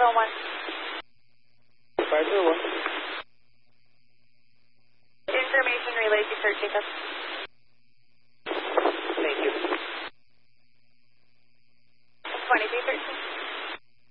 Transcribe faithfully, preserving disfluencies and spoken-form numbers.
oh one. five oh one. Information relayed to Kurt Jacobs.